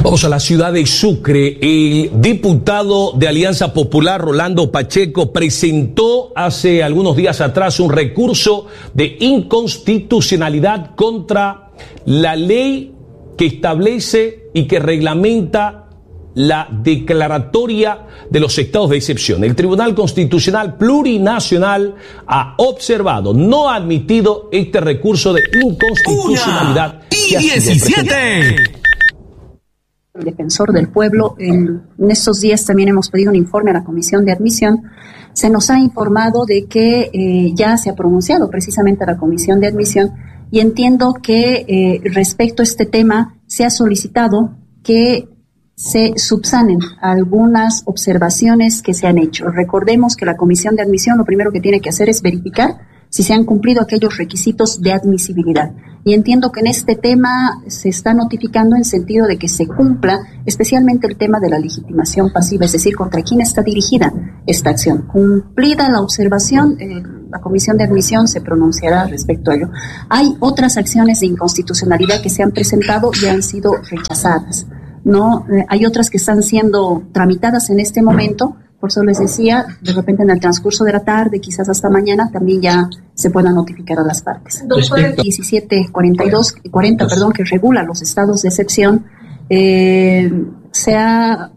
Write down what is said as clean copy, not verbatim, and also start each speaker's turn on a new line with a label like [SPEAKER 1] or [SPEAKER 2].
[SPEAKER 1] Vamos a la ciudad de Sucre. El diputado de Alianza Popular, Rolando Pacheco, presentó hace algunos días atrás un recurso de inconstitucionalidad contra la ley que establece y que reglamenta la declaratoria de los estados de excepción. El Tribunal Constitucional Plurinacional ha observado, no ha admitido este recurso de inconstitucionalidad.
[SPEAKER 2] 17.
[SPEAKER 3] El defensor del pueblo, en estos días también hemos pedido un informe a la Comisión de Admisión. Se nos ha informado de que ya se ha pronunciado precisamente a la Comisión de Admisión y entiendo que respecto a este tema se ha solicitado que se subsanen algunas observaciones que se han hecho. Recordemos que la Comisión de Admisión lo primero que tiene que hacer es verificar si se han cumplido aquellos requisitos de admisibilidad. Y entiendo que en este tema se está notificando en sentido de que se cumpla especialmente el tema de la legitimación pasiva, es decir, contra quién está dirigida esta acción. Cumplida la observación, la Comisión de Admisión se pronunciará respecto a ello. Hay otras acciones de inconstitucionalidad que se han presentado y han sido rechazadas. No, hay otras que están siendo tramitadas en este momento, por eso les decía, de repente en el transcurso de la tarde, quizás hasta mañana, también ya se puedan notificar a las partes. 1740, que regula los estados de excepción, se ha